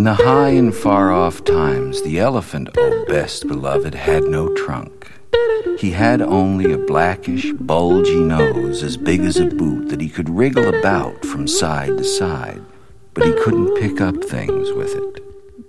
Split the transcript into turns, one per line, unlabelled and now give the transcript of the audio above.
the high and far-off times, the elephant, oh best beloved, had no trunk. He had only a blackish, bulgy nose as big as a boot that he could wriggle about from side to side, but he couldn't pick up things with it.